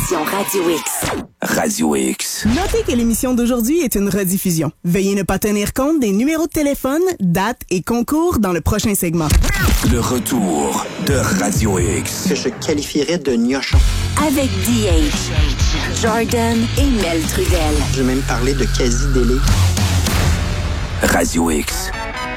version Radio X. Radio X. Notez que l'émission d'aujourd'hui est une rediffusion. Veuillez ne pas tenir compte des numéros de téléphone, dates et concours dans le prochain segment. Le retour de Radio X. Que je qualifierais de gnochon. Avec DH, Jordan et Mel Trudel. Je vais même parler de quasi-délai. Radio X.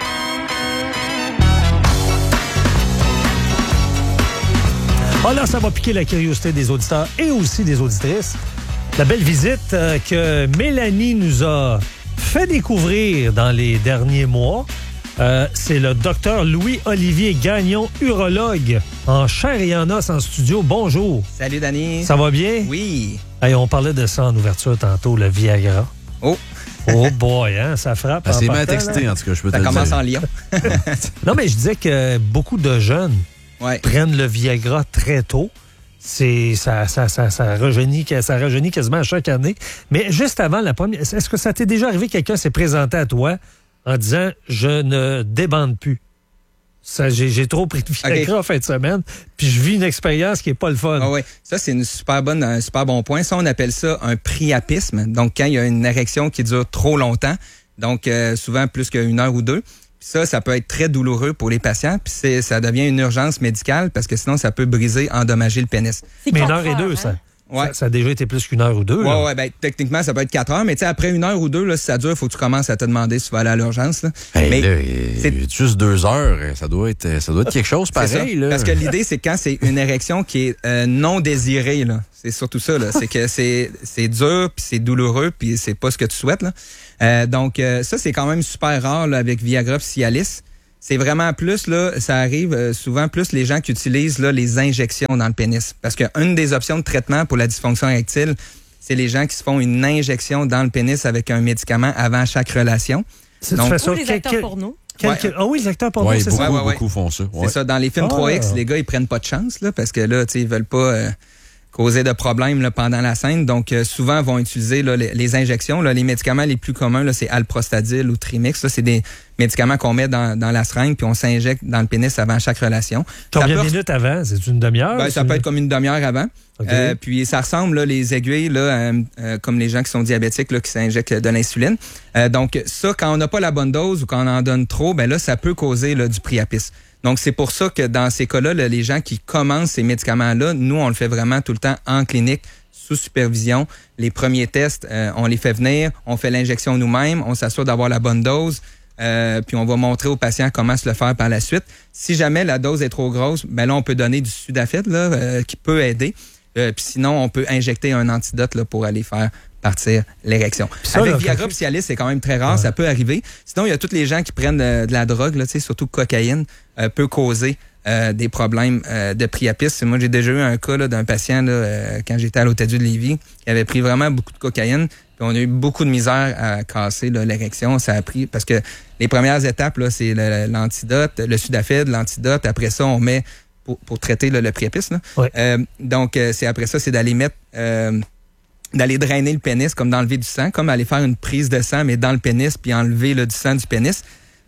Oh là, ça va piquer la curiosité des auditeurs et aussi des auditrices. La belle visite que Mélanie nous a fait découvrir dans les derniers mois, c'est le docteur Louis-Olivier Gagnon, urologue, en chair et en os en studio. Bonjour. Salut, Danny. Ça va bien? Oui. Hey, on parlait de ça en ouverture tantôt, le Viagra. Oh. Oh boy, hein, ça frappe. C'est mal texté, en tout cas, je peux te le dire. Ça commence en Lyon. Non, mais je disais que beaucoup de jeunes prennent le Viagra très tôt. Ça rajeunit quasiment à chaque année. Mais juste avant la première, est-ce que ça t'est déjà arrivé, quelqu'un s'est présenté à toi en disant « Je ne débande plus ». J'ai trop pris de Viagra en fin de semaine, puis je vis une expérience qui n'est pas le fun. Ah oui, ça, c'est un super bon point. Ça, on appelle ça un priapisme. Donc, quand il y a une érection qui dure trop longtemps, donc souvent plus qu'une heure ou deux, ça peut être très douloureux pour les patients, puis ça devient une urgence médicale parce que sinon, ça peut briser, endommager le pénis. Mais une heure et deux, ça. Ouais. Ça a déjà été plus qu'une heure ou deux. Oui, ben, techniquement, ça peut être 4 heures, mais après une heure ou deux, là, si ça dure, il faut que tu commences à te demander si tu vas aller à l'urgence. Là. Hey, mais là, c'est juste 2 heures, ça doit être quelque chose pareil. Là. Parce que l'idée, c'est quand c'est une érection qui est non désirée. Là. C'est surtout ça. Là. C'est que c'est dur, puis c'est douloureux, puis c'est pas ce que tu souhaites. Là. Donc, ça, c'est quand même super rare là, avec Viagra et Cialis. C'est vraiment plus, là, ça arrive souvent plus les gens qui utilisent là, les injections dans le pénis. Parce qu'une des options de traitement pour la dysfonction érectile, c'est les gens qui se font une injection dans le pénis avec un médicament avant chaque relation. Donc, ou les acteurs porno. Ah oui, les acteurs porno, c'est ça? Beaucoup font ça. C'est ça. Dans les films 3X, les gars, ils prennent pas de chance là, parce que là, ils veulent pas causer de problèmes là, pendant la scène. Donc, souvent, vont utiliser là, les injections. Là, les médicaments les plus communs, là, c'est Alprostadil ou Trimix. Là, c'est des médicaments qu'on met dans la seringue puis on s'injecte dans le pénis avant chaque relation. Combien de minutes avant? C'est une demi-heure? Ben, ça peut être comme une demi-heure avant. Okay. Puis ça ressemble, là, les aiguilles, là, comme les gens qui sont diabétiques, là, qui s'injectent de l'insuline. Donc, ça, quand on n'a pas la bonne dose ou quand on en donne trop, ben là, ça peut causer là, du priapisme. Donc, c'est pour ça que dans ces cas-là, là, les gens qui commencent ces médicaments-là, nous, on le fait vraiment tout le temps en clinique, sous supervision. Les premiers tests, on les fait venir, on fait l'injection nous-mêmes, on s'assure d'avoir la bonne dose, puis on va montrer aux patients comment se le faire par la suite. Si jamais la dose est trop grosse, ben là, on peut donner du Sudafed là, qui peut aider. Puis sinon, on peut injecter un antidote là, pour aller faire partir l'érection. Avec Viagra et Cialis, c'est quand même très rare, ça peut arriver. Sinon, il y a tous les gens qui prennent de la drogue, là, surtout cocaïne, peut causer des problèmes de priapisme. Moi, j'ai déjà eu un cas là, d'un patient là, quand j'étais à l'Hôtel Dieu de Lévis qui avait pris vraiment beaucoup de cocaïne. Puis on a eu beaucoup de misère à casser là, l'érection. Ça a pris parce que les premières étapes, là, c'est l'antidote, le Sudafed, l'antidote. Après ça, on met pour traiter là, le priapisme. Donc, c'est après ça, c'est d'aller mettre d'aller drainer le pénis, comme d'enlever du sang, comme aller faire une prise de sang, mais dans le pénis, puis enlever là, du sang du pénis.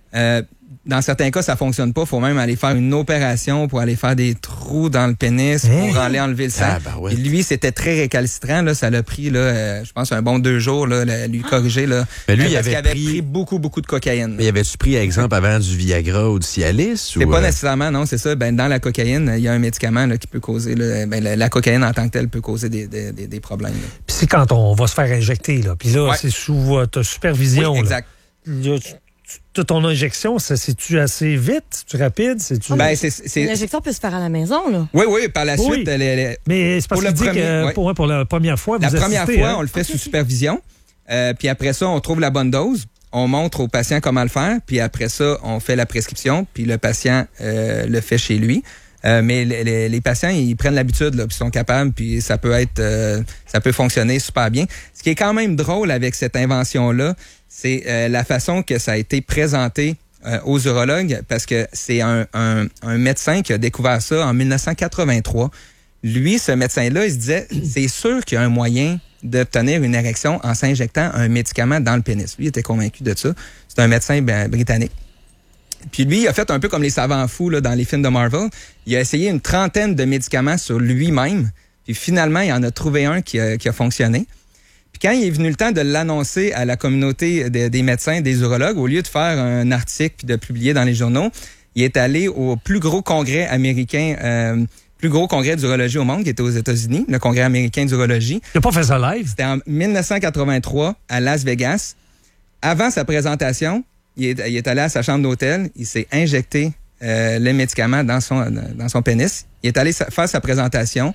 Dans certains cas, ça fonctionne pas. Il faut même aller faire une opération pour aller faire des trous dans le pénis pour aller enlever le sang. Et lui, c'était très récalcitrant. Là, ça l'a pris, là, je pense, un bon 2 jours, là, lui corriger. Là, mais lui, parce qu'il avait pris beaucoup de cocaïne. Mais avait-tu pris, exemple, avant du Viagra ou du Cialis? C'est pas nécessairement, non, c'est ça. Ben, dans la cocaïne, il y a un médicament là, qui peut causer... Là, la cocaïne en tant que telle peut causer des problèmes. Puis c'est quand on va se faire injecter. Là. Puis là, c'est sous ta supervision. Oui, exact. Là, ton injection, c'est-tu assez vite? C'est-tu rapide? L'injection peut se faire à la maison, là. Oui, par la suite. Mais c'est parce qu'il dit que pour la première fois, la première fois, on le fait sous supervision. Puis après ça, on trouve la bonne dose. On montre au patient comment le faire. Puis après ça, on fait la prescription. Puis le patient le fait chez lui. Mais les patients, ils prennent l'habitude, là, puis sont capables, puis ça peut fonctionner super bien. Ce qui est quand même drôle avec cette invention-là, c'est la façon que ça a été présenté aux urologues, parce que c'est un médecin qui a découvert ça en 1983. Lui, ce médecin-là, il se disait, c'est sûr qu'il y a un moyen d'obtenir une érection en s'injectant un médicament dans le pénis. Lui, il était convaincu de ça. C'est un médecin britannique. Puis lui, il a fait un peu comme les savants fous là, dans les films de Marvel. Il a essayé une 30aine de médicaments sur lui-même. Puis Puis finalement, il en a trouvé un qui a fonctionné. Puis quand il est venu le temps de l'annoncer à la communauté des médecins, des urologues, au lieu de faire un article puis de publier dans les journaux, il est allé au plus gros congrès américain, plus gros congrès d'urologie au monde, qui était aux États-Unis, le congrès américain d'urologie. Il n'a pas fait ça live? C'était en 1983 à Las Vegas. Avant sa présentation, il est allé à sa chambre d'hôtel, il s'est injecté les médicaments dans son pénis. Il est allé faire sa présentation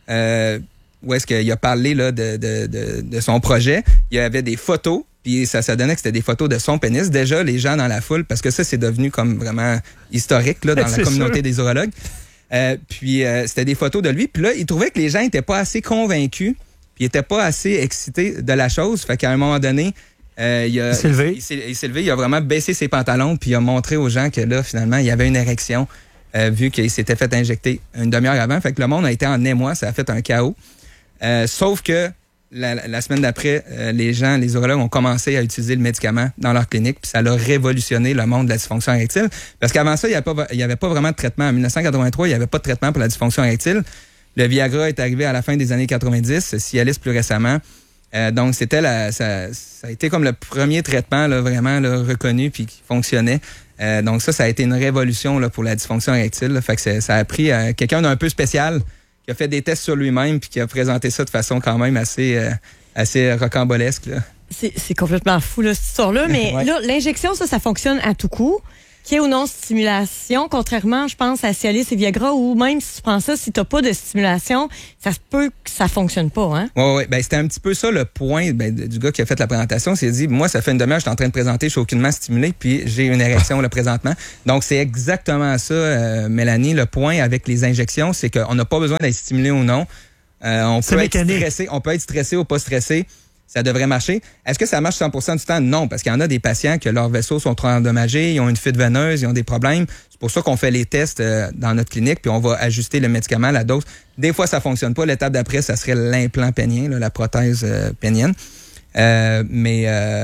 où est-ce qu'il a parlé là, de son projet. Il y avait des photos, puis ça donnait que c'était des photos de son pénis. Déjà, les gens dans la foule, parce que ça, c'est devenu comme vraiment historique là, dans la communauté des urologues. Puis c'était des photos de lui. Puis là, il trouvait que les gens n'étaient pas assez convaincus, puis ils n'étaient pas assez excités de la chose. Fait qu'à un moment donné, il s'est levé, il a vraiment baissé ses pantalons, puis il a montré aux gens que là, finalement, il y avait une érection, vu qu'il s'était fait injecter une demi-heure avant. Fait que le monde a été en émoi, ça a fait un chaos. Sauf que la semaine d'après, les urologues ont commencé à utiliser le médicament dans leur clinique, puis ça a révolutionné le monde de la dysfonction érectile. Parce qu'avant ça, il n'y avait pas vraiment de traitement. En 1983, il n'y avait pas de traitement pour la dysfonction érectile. Le Viagra est arrivé à la fin des années 90, Cialis plus récemment. Donc, ça a été comme le premier traitement là, vraiment là, reconnu puis qui fonctionnait. Donc, ça a été une révolution là, pour la dysfonction érectile. Là. Fait que ça a pris quelqu'un d'un peu spécial qui a fait des tests sur lui-même puis qui a présenté ça de façon quand même assez rocambolesque. Là. C'est complètement fou, là, cette histoire-là. Mais là, l'injection, ça fonctionne à tout coup. Qu'il y ait ou non stimulation, contrairement, je pense, à Cialis et Viagra, ou même si tu prends ça, si tu n'as pas de stimulation, ça se peut que ça fonctionne pas, hein? Oui. Ben, c'était un petit peu ça le point du gars qui a fait la présentation. C'est dit, moi, ça fait une demi-heure, je suis en train de présenter, je suis aucunement stimulé, puis j'ai une érection là, présentement. Donc, c'est exactement ça, Mélanie. Le point avec les injections, c'est qu'on n'a pas besoin d'être stimulé ou non. On peut être stressé ou pas stressé. Ça devrait marcher. Est-ce que ça marche 100% du temps? Non, parce qu'il y en a des patients que leurs vaisseaux sont trop endommagés, ils ont une fuite veineuse, ils ont des problèmes. C'est pour ça qu'on fait les tests dans notre clinique, puis on va ajuster le médicament, la dose. Des fois, ça fonctionne pas. L'étape d'après, ça serait l'implant pénien, là, la prothèse pénienne. Mais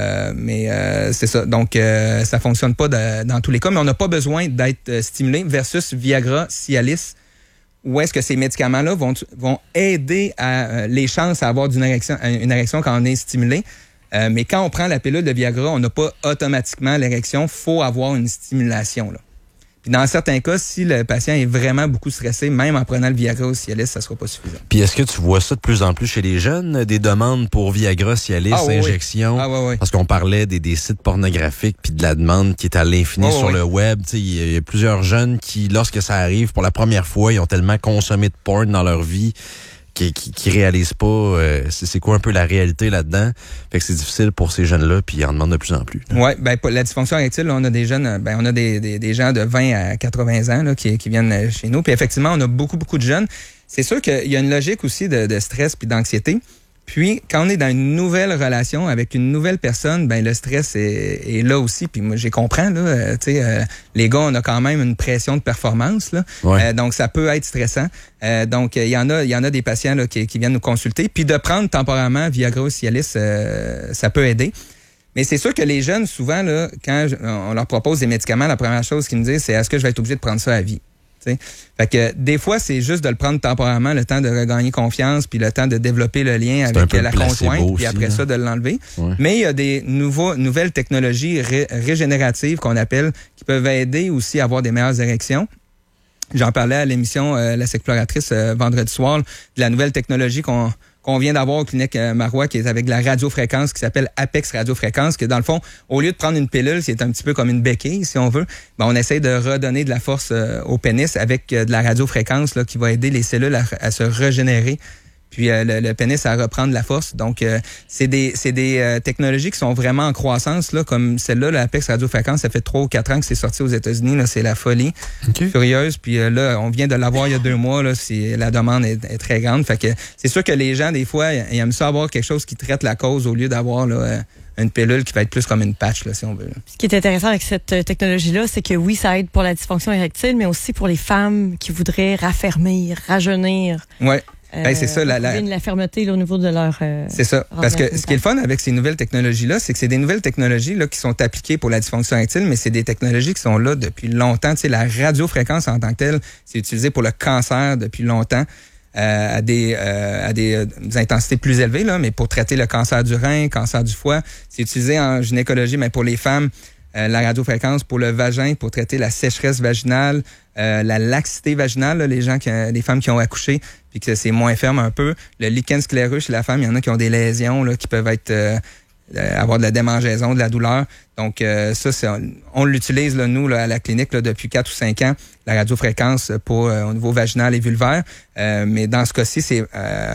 c'est ça. Donc, ça fonctionne pas dans tous les cas, mais on n'a pas besoin d'être stimulé versus Viagra, Cialis. Où est-ce que ces médicaments-là vont aider à les chances à avoir une érection quand on est stimulé. Mais quand on prend la pilule de Viagra, on n'a pas automatiquement l'érection. Faut avoir une stimulation. Là. Puis dans certains cas, si le patient est vraiment beaucoup stressé, même en prenant le Viagra ou Cialis, ça sera pas suffisant. Puis est-ce que tu vois ça de plus en plus chez les jeunes, des demandes pour Viagra, Cialis, injections? Oui. Parce qu'on parlait des sites pornographiques puis de la demande qui est à l'infini sur le web. Il y a plusieurs jeunes qui, lorsque ça arrive pour la première fois, ils ont tellement consommé de porn dans leur vie qui réalisent pas c'est quoi un peu la réalité là-dedans. Fait que c'est difficile pour ces jeunes-là, puis ils en demandent de plus en plus. Oui, ben la dysfonction érectile, là, on a des jeunes, on a des gens de 20 à 80 ans là, qui viennent chez nous. Puis effectivement, on a beaucoup de jeunes. C'est sûr qu'il y a une logique aussi de stress puis d'anxiété. Puis, quand on est dans une nouvelle relation avec une nouvelle personne, ben le stress est là aussi. Puis moi, j'y comprends, là. Les gars, on a quand même une pression de performance, là. Ouais. Donc, ça peut être stressant. Donc, il y en a des patients là, qui viennent nous consulter. Puis, de prendre temporairement Viagra ou Cialis, ça peut aider. Mais c'est sûr que les jeunes, souvent, là, quand on leur propose des médicaments, la première chose qu'ils nous disent, c'est est-ce que je vais être obligé de prendre ça à vie? T'sais. Fait que des fois, c'est juste de le prendre temporairement, le temps de regagner confiance, puis le temps de développer le lien avec la conjointe, puis après ça, de l'enlever. Ouais. Mais il y a des nouvelles technologies régénératives qu'on appelle, qui peuvent aider aussi à avoir des meilleures érections. J'en parlais à l'émission La Sexploratrice vendredi soir, de la nouvelle technologie qu'on vient d'avoir au clinique Marois, qui est avec de la radiofréquence, qui s'appelle Apex Radiofréquence, que dans le fond, au lieu de prendre une pilule, c'est un petit peu comme une béquille, si on veut, ben on essaie de redonner de la force au pénis avec de la radiofréquence là, qui va aider les cellules à se régénérer, puis le pénis à reprendre la force. Donc, c'est des technologies qui sont vraiment en croissance, là, comme celle-là, l'Apex Radiofréquence, ça fait 3 ou 4 ans que c'est sorti aux États-Unis, là, c'est la folie furieuse. Puis là, on vient de l'avoir il y a 2 mois, là, la demande est très grande. Fait que c'est sûr que les gens, des fois, ils aiment ça avoir quelque chose qui traite la cause au lieu d'avoir là, une pilule qui va être plus comme une patch, là, si on veut. Ce qui est intéressant avec cette technologie-là, c'est que oui, ça aide pour la dysfonction érectile, mais aussi pour les femmes qui voudraient raffermir, rajeunir. Ouais. C'est ça, la fermeté là, au niveau de leur... c'est ça. Parce que ce qui est le fun avec ces nouvelles technologies-là, c'est que c'est des nouvelles technologies là, qui sont appliquées pour la dysfonction érectile, mais c'est des technologies qui sont là depuis longtemps. Tu sais, la radiofréquence en tant que telle, c'est utilisé pour le cancer depuis longtemps. à des intensités plus élevées, là, mais pour traiter le cancer du rein, cancer du foie. C'est utilisé en gynécologie, mais pour les femmes, la radiofréquence pour le vagin, pour traiter la sécheresse vaginale, la laxité vaginale, là, les femmes qui ont accouché, puis que c'est moins ferme un peu. Le lichen scléreux chez la femme, il y en a qui ont des lésions là, qui peuvent être avoir de la démangeaison, de la douleur. Donc ça, on l'utilise là, nous là, à la clinique là, depuis 4 ou 5 ans, la radiofréquence pour au niveau vaginal et vulvaire. Mais dans ce cas-ci, c'est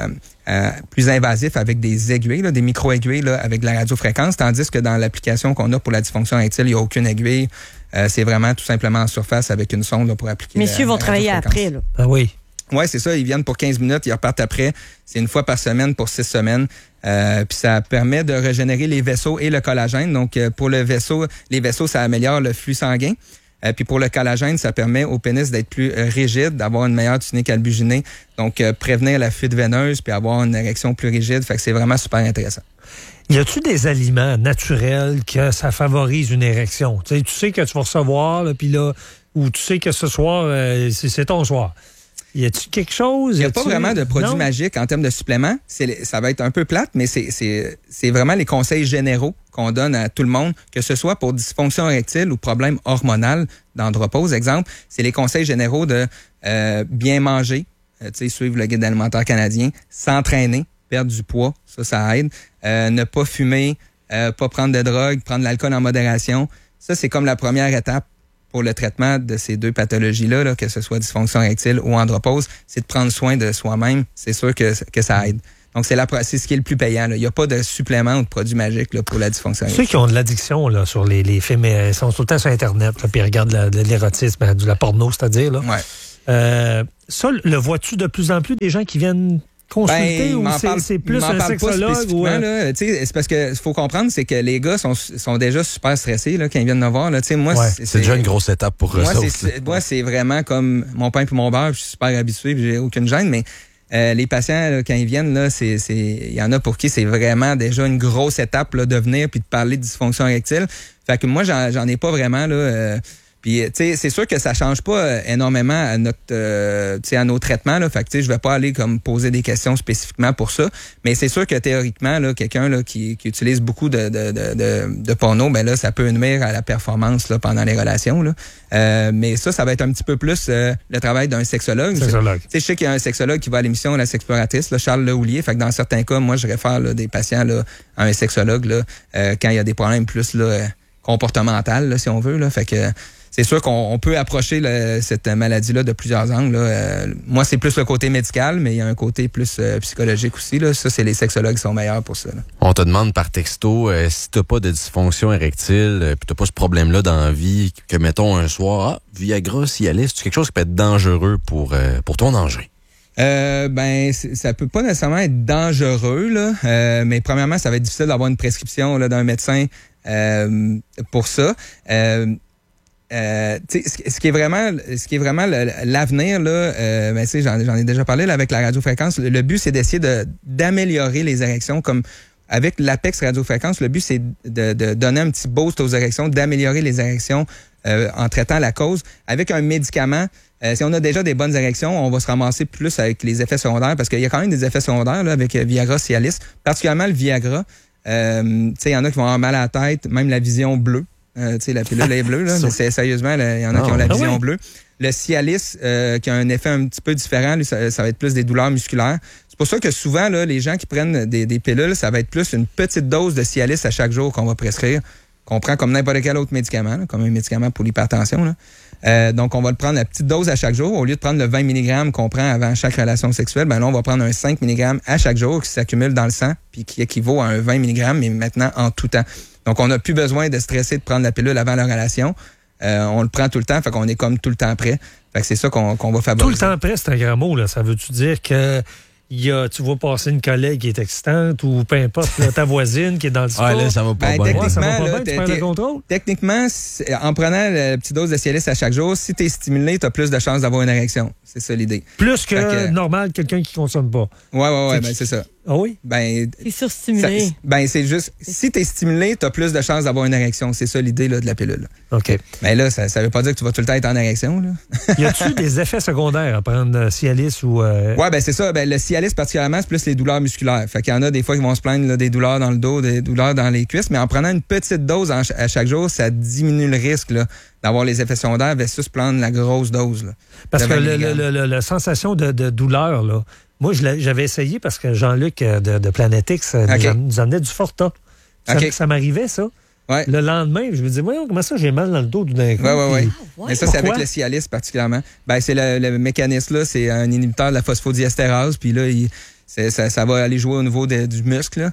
plus invasif avec des aiguilles, là, des micro-aiguilles là, avec de la radiofréquence, tandis que dans l'application qu'on a pour la dysfonction érectile, il n'y a aucune aiguille. C'est vraiment tout simplement en surface avec une sonde là, pour appliquer. Messieurs vont travailler après. Là. Ah oui. Oui, c'est ça. Ils viennent pour 15 minutes, ils repartent après. C'est une fois par semaine pour 6 semaines. Puis ça permet de régénérer les vaisseaux et le collagène. Donc, pour les vaisseaux, ça améliore le flux sanguin. Puis pour le collagène, ça permet au pénis d'être plus rigide, d'avoir une meilleure tunique albuginée. Donc, prévenir la fuite veineuse puis avoir une érection plus rigide. Fait que c'est vraiment super intéressant. Y a-tu des aliments naturels que ça favorise une érection? Tu sais que tu vas recevoir, là, puis là, ou tu sais que ce soir, c'est ton soir. Y a-tu quelque chose? Il n'y a pas vraiment de produits magiques en termes de suppléments. Ça va être un peu plate, mais c'est vraiment les conseils généraux qu'on donne à tout le monde, que ce soit pour dysfonction érectile ou problème hormonal d'andropause, exemple. C'est les conseils généraux de bien manger, suivre le guide alimentaire canadien, s'entraîner, perdre du poids, ça aide. Ne pas fumer, pas prendre de drogue, prendre de l'alcool en modération. Ça, c'est comme la première étape pour le traitement de ces deux pathologies-là, là, que ce soit dysfonction érectile ou andropause, c'est de prendre soin de soi-même. C'est sûr que ça aide. Donc, c'est ce qui est le plus payant. Là. Il n'y a pas de supplément ou de produit magique là, pour la dysfonction érectile. Ceux qui ont de l'addiction là, sur les films, ils sont tout le temps sur Internet, là, puis ils regardent de l'érotisme, de la porno, c'est-à-dire. Là. Ouais. Ça, le vois-tu de plus en plus des gens qui viennent consulter ou c'est plus un sexologue? Ou là, c'est parce que faut comprendre, c'est que les gars sont déjà super stressés là, quand ils viennent me voir. Là, moi, c'est déjà une grosse étape pour eux. Moi, c'est vraiment comme mon pain puis mon beurre. Je suis super habitué, puis j'ai aucune gêne, mais les patients, là, quand ils viennent, là, il y en a pour qui c'est vraiment déjà une grosse étape là, de venir puis de parler de dysfonction érectile. Fait que moi, j'en ai pas vraiment là. Puis, tu sais, c'est sûr que ça change pas énormément à à nos traitements, là. Fait que, tu sais, je vais pas aller comme poser des questions spécifiquement pour ça. Mais c'est sûr que théoriquement, là, quelqu'un, là, qui utilise beaucoup de porno, ben là, ça peut nuire à la performance, là, pendant les relations, là. Mais ça va être un petit peu plus le travail d'un sexologue. Tu sais, je sais qu'il y a un sexologue qui va à l'émission La Sexploratrice, là, Charles Lehoulier. Fait que dans certains cas, moi, je réfère, là, des patients, là, à un sexologue, là, quand il y a des problèmes plus, là, comportementaux, là, si on veut, là. Fait que, c'est sûr qu'on peut approcher cette maladie-là de plusieurs angles. Là. Moi, c'est plus le côté médical, mais il y a un côté plus psychologique aussi. Là. Ça, c'est les sexologues qui sont meilleurs pour ça. Là. On te demande par texto, si t'as pas de dysfonction érectile, puis t'as pas ce problème-là dans la vie, que mettons un soir, Viagra, Cialis, c'est quelque chose qui peut être dangereux pour ton engin. Ça peut pas nécessairement être dangereux, là. Mais premièrement, ça va être difficile d'avoir une prescription là, d'un médecin pour ça. Ce qui est vraiment l'avenir là, j'en ai déjà parlé là, avec la radiofréquence. Le but c'est d'essayer d'améliorer les érections comme avec l'Apex radiofréquence. Le but c'est de donner un petit boost aux érections, d'améliorer les érections en traitant la cause avec un médicament. Si on a déjà des bonnes érections, on va se ramasser plus avec les effets secondaires parce qu'il y a quand même des effets secondaires là, avec Viagra, Cialis, particulièrement le Viagra. Il y en a qui vont avoir mal à la tête, même la vision bleue. La pilule est bleue, là, mais c'est sérieusement, il y en a qui ont la vision bleue. Le Cialis, qui a un effet un petit peu différent, lui, ça va être plus des douleurs musculaires. C'est pour ça que souvent, là, les gens qui prennent des pilules, ça va être plus une petite dose de Cialis à chaque jour qu'on va prescrire, qu'on prend comme n'importe quel autre médicament, là, comme un médicament pour l'hypertension. Là. Donc, on va le prendre la petite dose à chaque jour. Au lieu de prendre le 20 mg qu'on prend avant chaque relation sexuelle, ben là, on va prendre un 5 mg à chaque jour qui s'accumule dans le sang, puis qui équivaut à un 20 mg, mais maintenant en tout temps. Donc, on n'a plus besoin de stresser de prendre la pilule avant la relation. On le prend tout le temps, fait qu'on est comme tout le temps prêt. Fait que c'est ça qu'on va favoriser. Tout le temps prêt, c'est un grand mot, là. Ça veut-tu dire que tu vas passer une collègue qui est excitante ou peu importe, là, ta voisine qui est dans le sport? Là, ça va pas bien. Techniquement, ça va pas bien, tu perds le contrôle? Techniquement, en prenant la petite dose de Cialis à chaque jour, si tu es stimulé, tu as plus de chances d'avoir une érection. C'est ça l'idée. Plus que normal, quelqu'un qui consomme pas. Ouais, c'est ça. Ah oui? C'est surstimulé. C'est juste, si t'es stimulé, t'as plus de chances d'avoir une érection. C'est ça l'idée là, de la pilule. Là. OK. Mais là, ça veut pas dire que tu vas tout le temps être en érection. Là. Y a-tu des effets secondaires à prendre Cialis ou... Ouais, c'est ça. Le Cialis, particulièrement, c'est plus les douleurs musculaires. Fait qu'il y en a des fois qui vont se plaindre là, des douleurs dans le dos, des douleurs dans les cuisses, mais en prenant une petite dose à chaque jour, ça diminue le risque là, d'avoir les effets secondaires versus prendre la grosse dose. Là, parce que la sensation de douleur, là, moi, j'avais essayé parce que Jean-Luc de Planet X nous emmenait du Forta. Ça m'arrivait, ça. Ouais. Le lendemain, je me disais, voyons, comment ça, j'ai mal dans le dos tout d'un coup. Oui. Mais ça, c'est avec le Cialis particulièrement. C'est le mécanisme, là, c'est un inhibiteur de la phosphodiestérase, puis là, ça va aller jouer au niveau du muscle.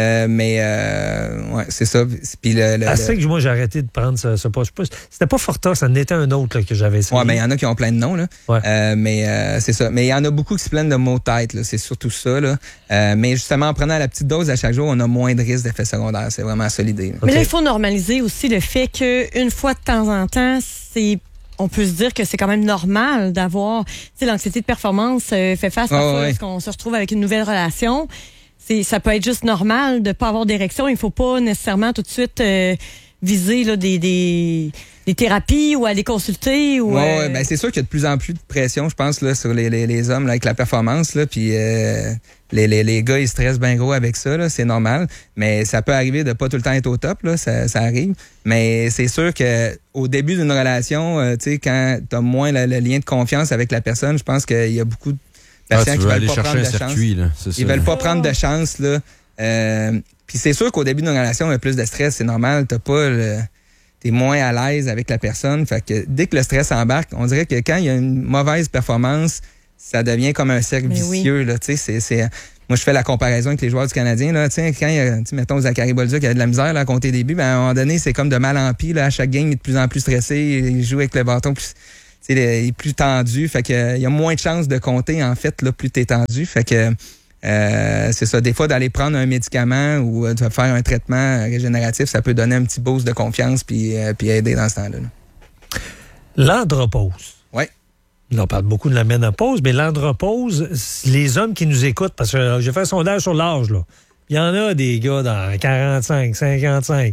C'est ça. Puis assez que moi, j'ai arrêté de prendre ce c'était pas Forta, ça en était un autre là, que j'avais essayé. Ouais, il y en a qui ont plein de noms. Là. Ouais. C'est ça. Mais il y en a beaucoup qui se plaignent de maux de tête. Là. C'est surtout ça. Là. Mais justement, en prenant la petite dose à chaque jour, on a moins de risques d'effets secondaires. C'est vraiment ça l'idée. Mais là, il faut normaliser aussi le fait qu'une fois de temps en temps, on peut se dire que c'est quand même normal d'avoir, l'anxiété de performance fait face parfois lorsqu'on se retrouve avec une nouvelle relation. Ça peut être juste normal de pas avoir d'érection. Il faut pas nécessairement tout de suite viser là, des thérapies ou aller consulter. Ou, c'est sûr qu'il y a de plus en plus de pression, je pense, là, sur les hommes là, avec la performance. Là, puis les gars, ils stressent bien gros avec ça. Là, c'est normal. Mais ça peut arriver de pas tout le temps être au top. Là, ça arrive. Mais c'est sûr que au début d'une relation, quand tu as moins le lien de confiance avec la personne, je pense qu'il y a beaucoup de patients qui veulent pas prendre de chance. Ils veulent pas prendre de chance. Là. Puis c'est sûr qu'au début d'une relation, il y a plus de stress. C'est normal. T'es moins à l'aise avec la personne. Fait que dès que le stress embarque, on dirait que quand il y a une mauvaise performance, ça devient comme un cercle vicieux. Là, moi, je fais la comparaison avec les joueurs du Canadien. Là, quand mettons Zachary Bolduc qui a de la misère là, à compter des buts, à un moment donné, c'est comme de mal en pis. Là, à chaque game, il est de plus en plus stressé. Il joue avec le bâton il est plus tendu. Fait que il y a moins de chances de compter, en fait, là, plus t'es tendu. Fait que c'est ça. Des fois, d'aller prendre un médicament ou de faire un traitement régénératif, ça peut donner un petit boost de confiance puis aider dans ce temps-là. L'andropause. Oui. Là, on parle beaucoup de la ménopause, mais l'andropause, les hommes qui nous écoutent, parce que j'ai fait un sondage sur l'âge, là. Il y en a des gars dans 45, 55,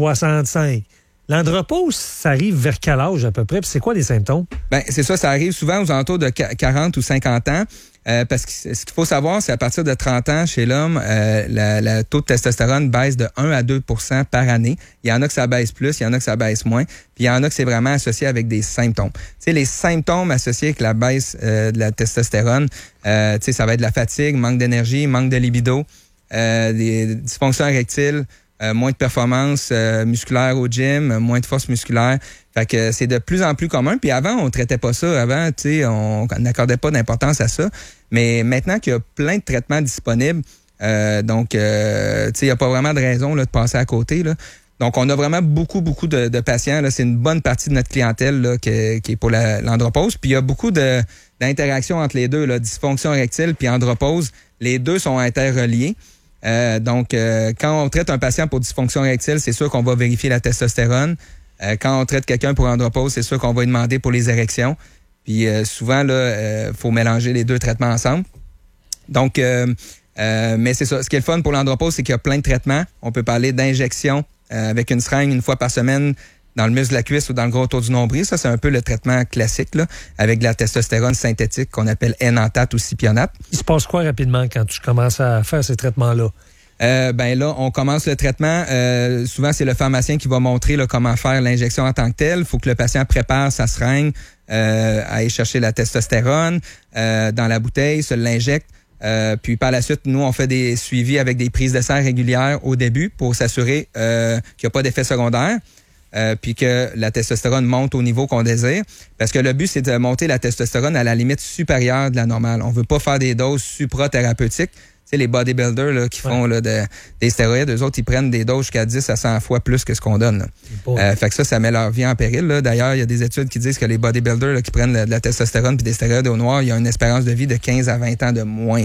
65. L'andropause, ça arrive vers quel âge à peu près? Puis c'est quoi les symptômes? C'est ça arrive souvent aux alentours de 40 ou 50 ans. Parce que ce qu'il faut savoir, c'est à partir de 30 ans, chez l'homme, le taux de testostérone baisse de 1 à 2 % par année. Il y en a que ça baisse plus, il y en a que ça baisse moins. Puis il y en a que c'est vraiment associé avec des symptômes. Les symptômes associés avec la baisse de la testostérone, ça va être la fatigue, manque d'énergie, manque de libido, des dysfonctions érectiles, moins de performance musculaire au gym, moins de force musculaire. Fait que c'est de plus en plus commun. Puis avant, on traitait pas ça. Avant, on n'accordait pas d'importance à ça. Mais maintenant qu'il y a plein de traitements disponibles, il n'y a pas vraiment de raison là, de passer à côté. Là. Donc, on a vraiment beaucoup de patients. Là. C'est une bonne partie de notre clientèle là, qui est pour l'andropause. Puis il y a beaucoup d'interactions entre les deux. Là, dysfonction érectile puis andropause. Les deux sont interreliés. Quand on traite un patient pour dysfonction érectile, c'est sûr qu'on va vérifier la testostérone. Quand on traite quelqu'un pour andropause, c'est sûr qu'on va lui demander pour les érections. Puis souvent, là, faut mélanger les deux traitements ensemble. Donc, mais c'est ça. Ce qui est le fun pour l'andropause, c'est qu'il y a plein de traitements. On peut parler d'injection avec une seringue une fois par semaine dans le muscle de la cuisse ou dans le gros tour du nombril. Ça, c'est un peu le traitement classique, là, avec de la testostérone synthétique qu'on appelle N-entate ou Cipionate. Il se passe quoi rapidement quand tu commences à faire ces traitements-là? Là, on commence le traitement. Souvent, c'est le pharmacien qui va montrer là, comment faire l'injection en tant que telle. Il faut que le patient prépare sa seringue, aller chercher la testostérone dans la bouteille, se l'injecte. Puis par la suite, nous, on fait des suivis avec des prises de sang régulières au début pour s'assurer qu'il n'y a pas d'effet secondaire. Puis que la testostérone monte au niveau qu'on désire. Parce que le but, c'est de monter la testostérone à la limite supérieure de la normale. On veut pas faire des doses suprathérapeutiques. Tu sais, les bodybuilders là, qui font là, des stéroïdes, eux autres, ils prennent des doses jusqu'à 10 à 100 fois plus que ce qu'on donne. Fait que ça met leur vie en péril. Là. D'ailleurs, il y a des études qui disent que les bodybuilders là, qui prennent de la testostérone puis des stéroïdes au noir, il y a une espérance de vie de 15 à 20 ans de moins.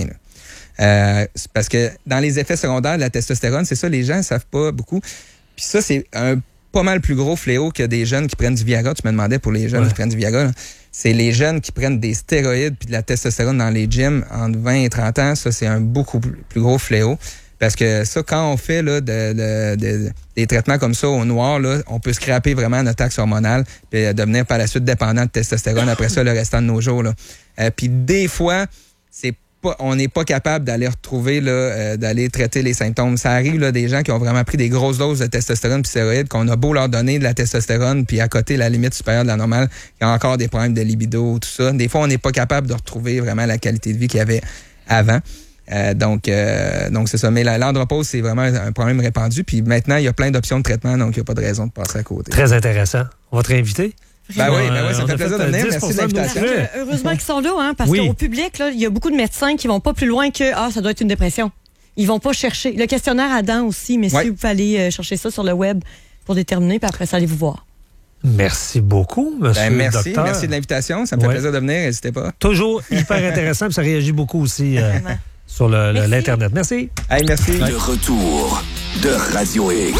Parce que dans les effets secondaires de la testostérone, c'est ça, les gens ne savent pas beaucoup. Puis ça, c'est un pas mal plus gros fléau que des jeunes qui prennent du Viagra. Tu me demandais pour les jeunes qui prennent du Viagra. c'est les jeunes qui prennent des stéroïdes puis de la testostérone dans les gyms entre 20 et 30 ans. Ça, c'est un beaucoup plus gros fléau. Parce que ça, quand on fait là, des traitements comme ça au noir, là, on peut scraper vraiment notre axe hormonal puis devenir par la suite dépendant de testostérone après ça le restant de nos jours. Là. Puis des fois, on n'est pas capable d'aller retrouver, là, d'aller traiter les symptômes. Ça arrive là, des gens qui ont vraiment pris des grosses doses de testostérone puis stéroïdes, qu'on a beau leur donner de la testostérone puis à côté la limite supérieure de la normale, il y a encore des problèmes de libido, tout ça. Des fois, on n'est pas capable de retrouver vraiment la qualité de vie qu'il y avait avant. Donc c'est ça. Mais l'andropause, c'est vraiment un problème répandu. Puis maintenant, il y a plein d'options de traitement, donc il n'y a pas de raison de passer à côté. Très intéressant. On va te réinviter. Ben oui, ça fait plaisir de venir. Merci de l'invitation. Heureusement qu'ils sont là, hein, parce qu'au public, là, il y a beaucoup de médecins qui vont pas plus loin que ça doit être une dépression. Ils vont pas chercher. Le questionnaire Adam aussi, mais si vous pouvez aller chercher ça sur le web pour déterminer, puis après ça, allez vous voir. Merci beaucoup, monsieur le docteur. Merci de l'invitation. Ça me fait plaisir de venir. N'hésitez pas. Toujours hyper intéressant, puis ça réagit beaucoup aussi sur l'Internet. Merci. Hey, merci. Le retour de Radio X.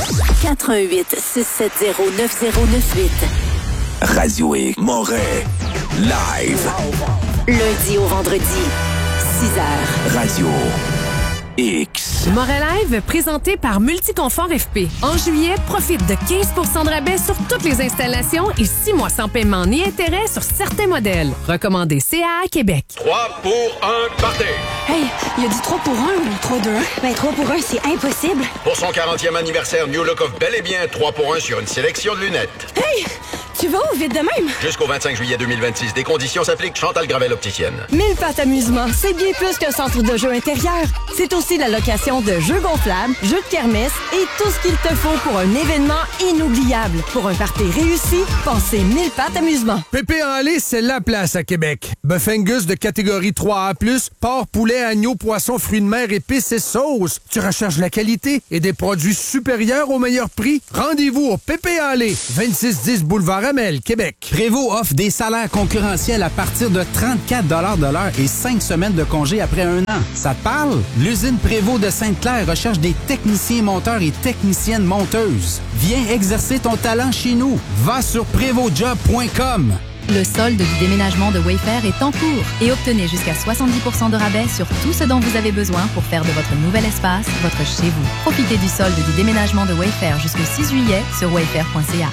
88-670-9098. Radio X. Moret. Live. Lundi au vendredi, 6h. Radio X. Moret Live, présenté par Multiconfort FP. En juillet, profite de 15 % de rabais sur toutes les installations et 6 mois sans paiement ni intérêt sur certains modèles. Recommandé CAA Québec. 3 pour 1, partez! Hey, il a dit 3 pour 1 ou 3 2 1? Ben 3 pour 1, c'est impossible. Pour son 40e anniversaire, New Look offre bel et bien 3 pour 1 sur une sélection de lunettes. Hey! Tu vas où vite de même? Jusqu'au 25 juillet 2026, des conditions s'appliquent. Chantal Gravel, opticienne. 1000 pattes amusement, c'est bien plus qu'un centre de jeux intérieur. C'est aussi la location de jeux gonflables, jeux de kermesse et tout ce qu'il te faut pour un événement inoubliable. Pour un party réussi, pensez 1000 pattes amusement. Pépé en lait, c'est la place à Québec. Bœuf Angus de catégorie 3A+, porc, poulet, agneau, poisson, fruits de mer, épices et sauces. Tu recherches la qualité et des produits supérieurs au meilleur prix? Rendez-vous au Pépé en lait, 2610 boulevard Amel, Québec. Prévost offre des salaires concurrentiels à partir de 34 $ de l'heure et 5 semaines de congé après 1 an. Ça te parle? L'usine Prévost de Sainte-Claire recherche des techniciens monteurs et techniciennes monteuses. Viens exercer ton talent chez nous. Va sur prévostjob.com. Le solde du déménagement de Wayfair est en cours et obtenez jusqu'à 70 % de rabais sur tout ce dont vous avez besoin pour faire de votre nouvel espace votre chez vous. Profitez du solde du déménagement de Wayfair jusqu'au 6 juillet sur wayfair.ca.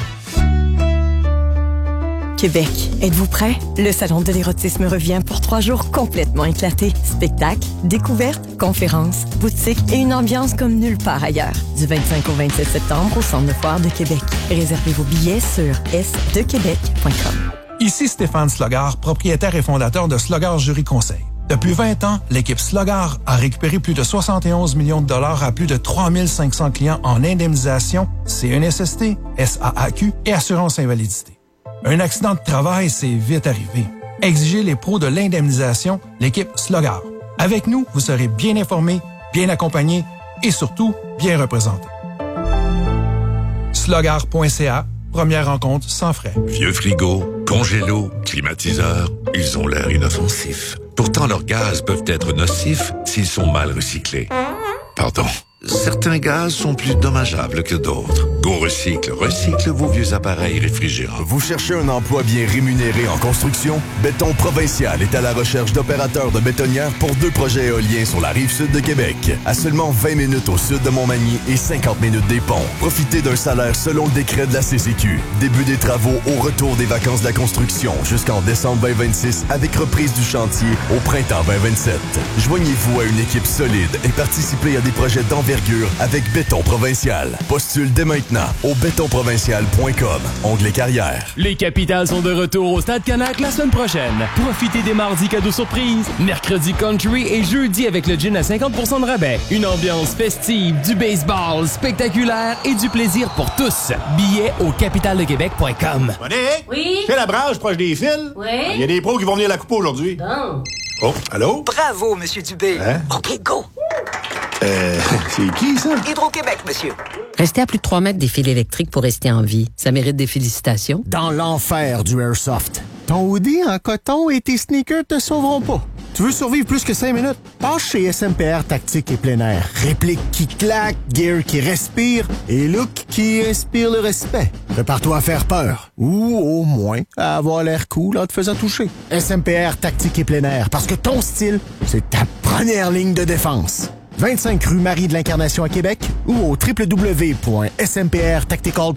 Québec, êtes-vous prêts? Le Salon de l'érotisme revient pour 3 jours complètement éclatés. Spectacles, découvertes, conférences, boutiques et une ambiance comme nulle part ailleurs. Du 25 au 27 septembre au Centre de foire de Québec. Réservez vos billets sur sdequebec.com. Ici Stéphane Slogard, propriétaire et fondateur de Slogard Jury Conseil. Depuis 20 ans, l'équipe Slogard a récupéré plus de 71 millions de dollars à plus de 3500 clients en indemnisation, CNSST, SAAQ et assurance invalidité. Un accident de travail, c'est vite arrivé. Exigez les pros de l'indemnisation, l'équipe Slogard. Avec nous, vous serez bien informé, bien accompagné et surtout, bien représenté. Slogard.ca, première rencontre sans frais. Vieux frigo, congélo, climatiseur, ils ont l'air inoffensifs. Pourtant, leurs gaz peuvent être nocifs s'ils sont mal recyclés. Pardon. Certains gaz sont plus dommageables que d'autres. GoRecycle recycle vos vieux appareils réfrigérants. Vous cherchez un emploi bien rémunéré en construction? Béton Provincial est à la recherche d'opérateurs de bétonnières pour 2 projets éoliens sur la rive-sud de Québec. À seulement 20 minutes au sud de Montmagny et 50 minutes des ponts. Profitez d'un salaire selon le décret de la CCQ. Début des travaux au retour des vacances de la construction jusqu'en décembre 2026 avec reprise du chantier au printemps 2027. Joignez-vous à une équipe solide et participez à des projets d'envergure avec Béton Provincial. Postule dès maintenant au bétonprovincial.com. Onglet carrière. Les Capitals sont de retour au Stade Canac la semaine prochaine. Profitez des mardis cadeaux surprises, mercredi country et jeudi avec le gin à 50 % de rabais. Une ambiance festive, du baseball spectaculaire et du plaisir pour tous. Billets au capitaldequebec.com. Monique? Oui? C'est la branche proche des fils? Oui? Il y a des pros qui vont venir la couper aujourd'hui. Bon. Oh, allô? Bravo, Monsieur Dubé. Hein? OK, go. C'est qui, ça? Hydro-Québec, monsieur. Rester à plus de 3 mètres des fils électriques pour rester en vie, ça mérite des félicitations. Dans l'enfer du Airsoft. Ton hoodie en coton et tes sneakers te sauveront pas. Tu veux survivre plus que 5 minutes? Passe chez SMPR Tactique et plein air. Réplique qui claque, gear qui respire et look qui inspire le respect. Prépare-toi à faire peur. Ou au moins à avoir l'air cool en te faisant toucher. SMPR Tactique et plein air, parce que ton style, c'est ta première ligne de défense. 25 rue Marie de l'Incarnation à Québec ou au www.smprtactical.com.